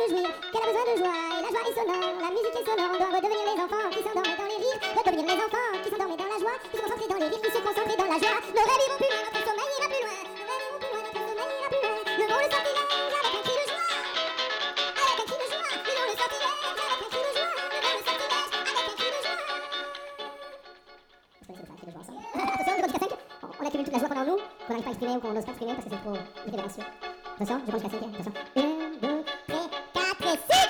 de jouir, qu'elle a besoin de joie. Et la joie est sonore, la musique est sonore. On doit redevenir les enfants qui s'endorment dans les rires. Redevenir les enfants qui s'endorment dans la joie, qui se concentrent dans les rires, qui se concentrent dans la joie. Nos rêves iront plus loin, notre sommeil ira plus loin. Nos rêves iront plus loin, notre sommeil ira plus loin. Levons le sortilège avec un cri de joie. Avec un cri de joie, levons le sortilège avec un cri de joie. Levons le sortilège avec un cri de joie. Attention, je compte jusqu'à 5. On accumule toute la joie qu'on a en nous, qu'on n'arrive pas à exprimer ou qu'on n'ose pas exprimer parce que c'est trop irrévérencieux. Attention, je compte jusqu'à 5. Attention. 1, 2, 3, 4 et 5.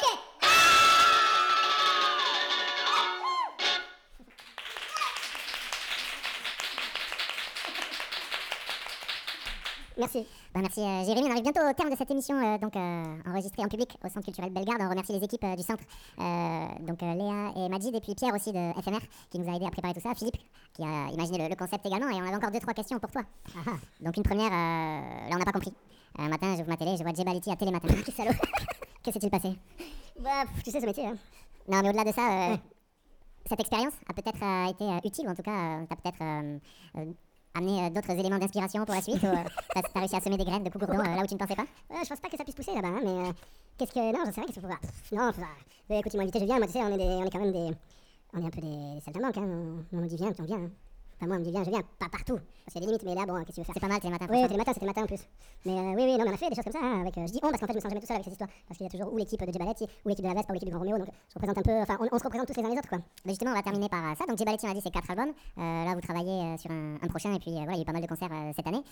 Merci. Merci Jérémy, on arrive bientôt au terme de cette émission enregistrée en public au Centre culturel Bellegarde. On remercie les équipes du centre, Léa et Majid, et puis Pierre aussi de FMR qui nous a aidé à préparer tout ça, Philippe qui a imaginé le concept également, et on avait encore 2-3 questions pour toi. Donc une première, là on n'a pas compris. Un matin j'ouvre ma télé, je vois Djebaliti à Télématin. Quel salaud. Que s'est-il passé? Bah, tu sais ce métier, hein. Non mais au-delà de ça, cette expérience a peut-être été utile, ou en tout cas t'as peut-être amener d'autres éléments d'inspiration pour la suite, ou t'as réussi à semer des graines de cougourdon là où tu ne pensais pas? Je pense pas que ça puisse pousser là-bas, hein, mais qu'est-ce que... Non, j'en sais rien, qu'est-ce qu'il faut voir. Non, écoute, ils m'ont invité, je viens, moi tu sais, on est quand même des... On est un peu des saltimbanques, hein, on nous dit viens, puis on vient, hein. Enfin moi on me dit viens, je viens, pas partout, parce qu'il y a des limites, mais là bon, qu'est-ce que tu veux faire? C'est pas mal Télématin. Oui, Télématin, c'était le matin en plus. Mais oui, non, mais on a fait des choses comme ça, hein, avec... je dis on, parce qu'en fait je me sens jamais tout seul avec cette histoire, parce qu'il y a toujours ou l'équipe de Djebaleti, ou l'équipe de la Vespa, ou l'équipe du Grand Roméo, donc je représente un peu... Enfin, on se représente tous les uns les autres, quoi. Mais justement, on va terminer par ça. Donc Djebaleti, on a dit, c'est 4 albums. Là, vous travaillez sur un prochain, et puis voilà, il y a eu pas mal de concerts cette année.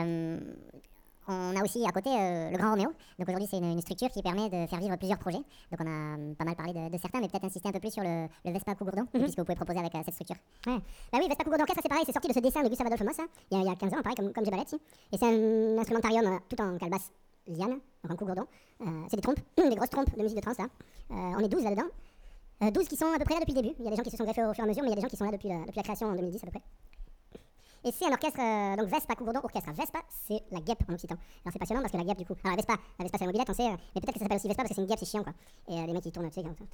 On a aussi à côté le Grand Roméo. Donc aujourd'hui, c'est une structure qui permet de faire vivre plusieurs projets. Donc on a pas mal parlé de certains, mais peut-être insister un peu plus sur le Vespa Cougourdon, puisque vous pouvez proposer avec cette structure. Ouais. Bah oui, Vespa Cougourdon, ça c'est pareil, c'est sorti de ce dessin de Gustave Adolphe Moss, hein, il y a 15 ans, pareil, comme Djebaleti. Et c'est un instrumentarium tout en calebasse liane, donc en cougourdon. C'est des trompes, des grosses trompes de musique de trance là. On est 12 là-dedans. 12 qui sont à peu près là depuis le début. Il y a des gens qui se sont greffés au fur et à mesure, mais il y a des gens qui sont là depuis la création en 2010 à peu près. Et c'est un orchestre, donc Vespa Cougourdon Orchestre. Vespa, c'est la guêpe en occitan. Alors c'est passionnant parce que la guêpe, du coup. Alors la Vespa c'est la mobilette, on sait, mais peut-être que ça s'appelle aussi Vespa parce que c'est une guêpe, c'est chiant quoi. Et les mecs ils tournent, tu sais, comme ça.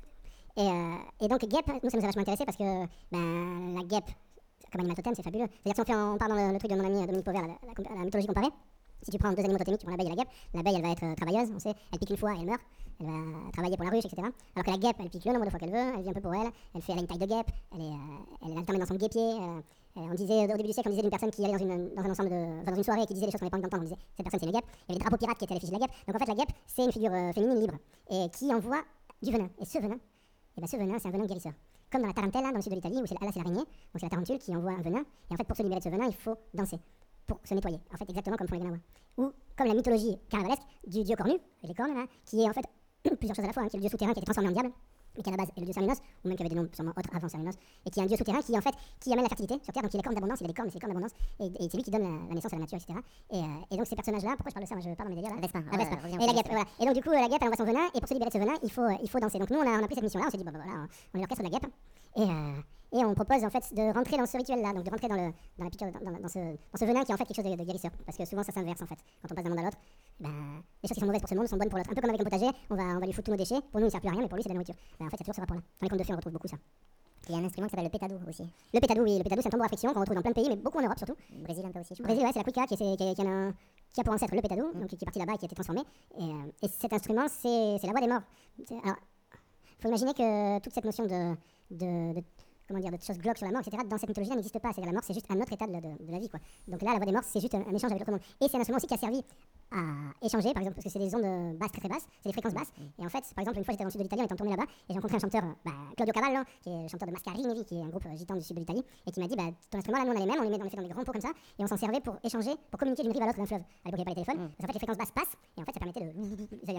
Et donc guêpe, nous ça nous a vachement intéressé parce que la guêpe, comme animal totem, c'est fabuleux. C'est-à-dire que si on part dans le truc de mon ami Dominique Pauvert, la mythologie comparée. Si tu prends deux animaux totémiques, tu prends l'abeille et la guêpe, l'abeille elle va être travailleuse, on sait, elle pique une fois et elle meurt, elle va travailler pour la ruche, etc. Alors que la guêpe, elle pique le nombre de fois qu'elle veut, elle vit un peu pour elle, elle a une taille de guêpe, elle est enfermée dans son guêpier. On disait au début du siècle, on disait d'une personne qui allait dans un ensemble dans une soirée et qui disait des choses qu'on n'avait pas envie d'entendre, on disait cette personne c'est une guêpe. Il y avait des drapeaux pirates qui étaient à l'effigie de la guêpe. Donc en fait la guêpe c'est une figure féminine libre et qui envoie du venin. Et ce venin, c'est un venin guérisseur. Comme dans la tarentelle, dans le sud de l'Italie, où c'est l'araignée, donc c'est la tarentule qui envoie un venin. Et en fait pour se libérer de ce venin, il faut danser. Pour se nettoyer, en fait exactement comme font les Gnawa. Ou comme la mythologie carnavalesque du dieu cornu, avec les cornes là, qui est en fait plusieurs choses à la fois, hein, qui est le dieu souterrain qui a été transformé en diable, mais qui à la base est le dieu Cernunos, ou même qui avait des noms sûrement autres avant Cernunos, et qui est un dieu souterrain qui en fait qui amène la fertilité sur terre, donc il a les cornes d'abondance, il a des cornes, mais c'est les cornes d'abondance, et c'est lui qui donne la naissance à la nature, etc. Et donc ces personnages là, pourquoi je parle de ça? Moi je parle dans mes délires là. La Vespa. Et la guêpe, voilà. Et donc du coup la guêpe elle envoie son venin, et pour se libérer de ce venin, il faut danser. Donc nous on a pris cette mission là, on s'est dit bah voilà, on est l'orchestre de la guêpe. Et on propose en fait de rentrer dans ce rituel-là, donc de rentrer dans ce venin qui est en fait quelque chose de guérisseur, parce que souvent ça s'inverse en fait. Quand on passe d'un monde à l'autre, les choses qui sont mauvaises pour ce monde sont bonnes pour l'autre. Un peu comme avec un potager, on va lui foutre tous nos déchets. Pour nous, il ne sert plus à rien, mais pour lui, c'est de la nourriture. En fait, il y a toujours ce rapport-là. Dans les contes de fées, on retrouve beaucoup ça. Il y a un instrument qui s'appelle le pétadou aussi. Le pétadou, oui, le pétadou, c'est un tambour à friction qu'on retrouve dans plein de pays, mais beaucoup en Europe surtout. Au Brésil un peu aussi. Au Brésil, ouais, c'est la cuica qui a pour ancêtre le pétadou, donc qui est parti là-bas et qui a été transformé. Et cet instrument, c'est la voix des morts. Alors, faut imaginer que toute cette notion de choses glauques sur la mort, etc. Dans cette mythologie-là n'existe pas. C'est-à-dire la mort, c'est juste un autre état de la vie, quoi. Donc là, la voix des morts, c'est juste un échange avec l'autre monde. Et c'est un instrument aussi qui a servi à échanger, par exemple, parce que c'est des ondes basses très basses, c'est des fréquences basses. Et en fait, par exemple, une fois j'étais dans le sud de l'Italie, on était en tournée là-bas, et j'ai rencontré un chanteur, Claudio Cavallo, qui est le chanteur de Mascarini, qui est un groupe gitan du sud de l'Italie, et qui m'a dit, ton instrument là, nous on a les mêmes, on les fait dans des grands pots comme ça, et on s'en servait pour échanger, pour communiquer d'une rive à l'autre d'un fleuve. À l'époque, il n'y avait pas les téléphones, parce qu'en fait, les fréquences basses passent, et en fait, ça permettait de